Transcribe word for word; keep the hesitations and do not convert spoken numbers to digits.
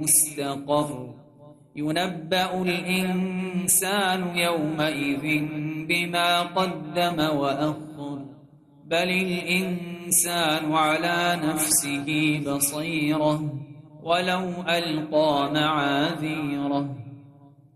مستقر ينبأ الإنسان يومئذ بما قدم وأخر بل الإنسان على نفسه بصيرة ولو ألقى معاذيره